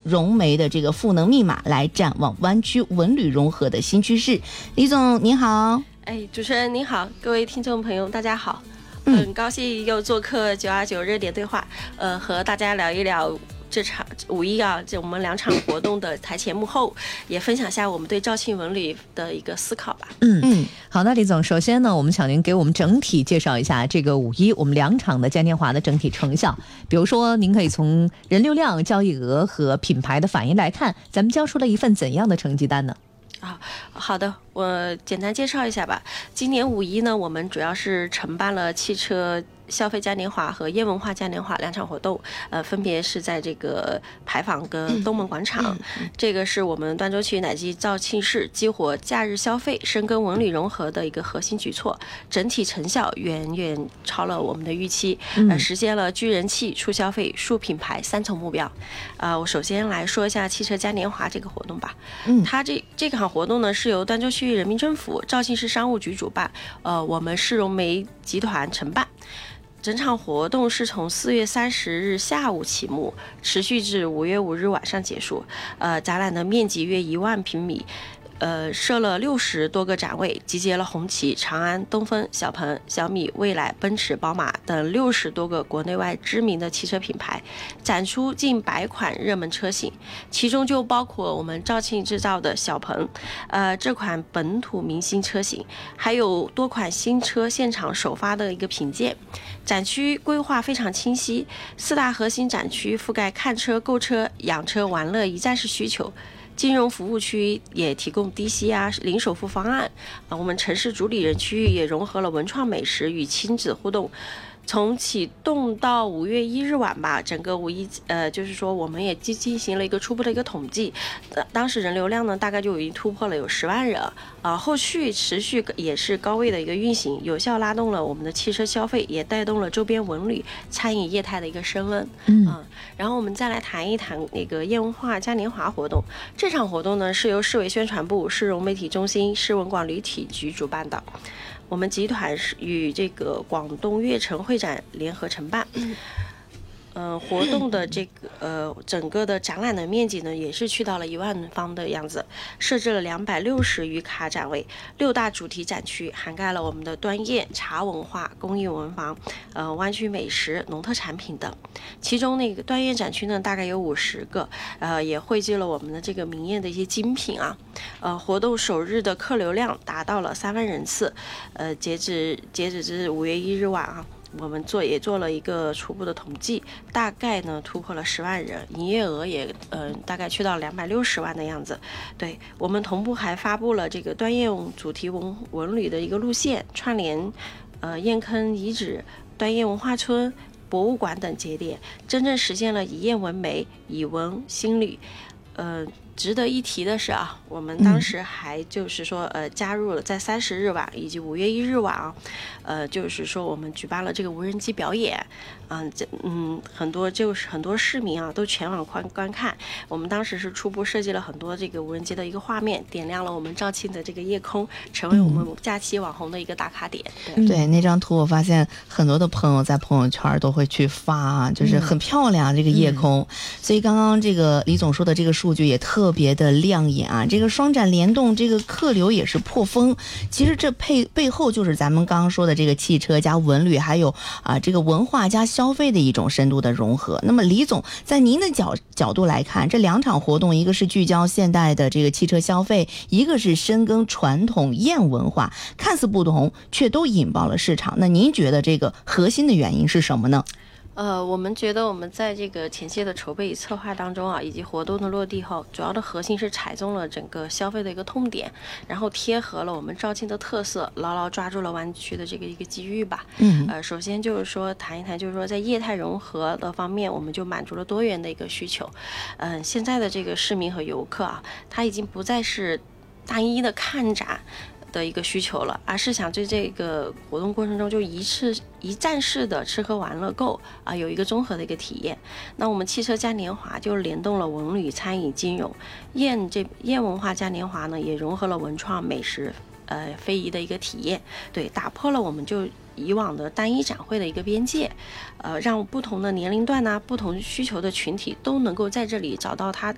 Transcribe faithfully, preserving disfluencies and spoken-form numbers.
融媒的这个赋能密码，来展望湾区文旅融合的新趋势。李总您好。 哎，主持人您好，各位听众朋友大家好，很高兴又做客九二九热点对话，呃，和大家聊一聊这场五一啊，这我们两场活动的台前幕后，也分享一下我们对肇庆文旅的一个思考吧。 嗯嗯，好，那李总，首先呢，我们想您给我们整体介绍一下这个五一我们两场的嘉年华的整体成效。比如说，您可以从人流量、交易额和品牌的反应来看，咱们交出了一份怎样的成绩单呢？ 啊，好的，我简单介绍一下吧。今年五一呢，我们主要是承办了汽车消费嘉年华和夜文化嘉年华两场活动，呃，分别是在这个牌坊跟东门广场。嗯嗯、这个是我们儋州区乃至肇庆市激活假日消费、深耕文旅融合的一个核心举措，整体成效远远超了我们的预期，呃，实现了聚人气、促消费、树品牌三重目标。呃，我首先来说一下汽车嘉年华这个活动吧。嗯，它这这场活动呢是由儋州区人民政府、肇庆市商务局主办，呃，我们市融媒集团承办。整场活动是从四月三十日下午启幕，持续至五月五日晚上结束。呃，展览的面积约一万平米。呃，设了六十多个展位，集结了红旗、长安、东风、小鹏、小米、蔚来、奔驰、宝马等六十多个国内外知名的汽车品牌，展出近百款热门车型，其中就包括我们肇庆制造的小鹏，呃，这款本土明星车型，还有多款新车现场首发的一个品鉴。展区规划非常清晰，四大核心展区覆盖看车、购车、养车、玩乐一站式需求。金融服务区也提供低息啊、零首付方案啊，我们城市主理人区域也融合了文创美食与亲子互动。从启动到五月一日晚吧，整个五一呃，就是说我们也进进行了一个初步的一个统计，呃、当时人流量呢大概就已经突破了有十万人啊、呃，后续持续也是高位的一个运行，有效拉动了我们的汽车消费，也带动了周边文旅、餐饮业态的一个升温。嗯、呃，然后我们再来谈一谈那个夜文化嘉年华活动，这场活动呢是由市委宣传部、市容媒体中心、市文广旅体局主办的。我们集团是与这个广东悦城会展联合承办，呃，活动的这个呃整个的展览的面积呢，也是去到了一万方的样子，设置了两百六十余卡展位，六大主题展区涵盖了我们的端砚、茶文化、工艺文房、呃湾区美食、农特产品等。其中那个端砚展区呢，大概有五十个，呃，也汇聚了我们的这个明艳的一些精品啊。呃，活动首日的客流量达到了三万人次，呃，截止截止至五月一日晚啊。我们做也做了一个初步的统计，大概呢突破了十万人，营业额也呃大概去到两百六十万的样子。对，我们同步还发布了这个端砚主题文文旅的一个路线串联，呃堰坑遗址、端砚文化村、博物馆等节点，真正实现了以砚为媒，以文兴旅。呃，值得一提的是啊，我们当时还就是说，呃，加入了在三十日晚以及五月一日晚啊，呃，就是说我们举办了这个无人机表演，嗯、呃，这嗯，很多就是很多市民啊都全网观观看。我们当时是初步设计了很多这个无人机的一个画面，点亮了我们肇庆的这个夜空，成为我们假期网红的一个打卡点。 对，对那张图我发现很多的朋友在朋友圈都会去发，就是很漂亮、嗯、这个夜空。嗯、所以刚刚这个李总说的这个数据也特别的亮眼啊，这个双展联动，这个客流也是破风。其实这背背后就是咱们刚刚说的这个汽车加文旅，还有啊这个文化加消费的一种深度的融合。那么李总在您的角角度来看，这两场活动，一个是聚焦现代的这个汽车消费，一个是深耕传统燕文化，看似不同，却都引爆了市场。那您觉得这个核心的原因是什么呢？ 呃，我们觉得我们在这个前期的筹备与策划当中啊，以及活动的落地后，主要的核心是踩中了整个消费的一个痛点，然后贴合了我们肇庆的特色，牢牢抓住了湾区的这个一个机遇吧。嗯，呃，首先就是说谈一谈，就是说在业态融合的方面，我们就满足了多元的一个需求。嗯、呃，现在的这个市民和游客啊，他已经不再是单一的看展的一个需求了，而是想对这个活动过程中就一次一站式的吃喝玩乐购啊，有一个综合的一个体验。那我们汽车嘉年华就联动了文旅、餐饮、金融，燕这燕文化嘉年华呢也融合了文创、美食、呃非遗的一个体验，对，打破了我们就以往的单一展会的一个边界，呃，让不同的年龄段呢、啊、不同需求的群体都能够在这里找到他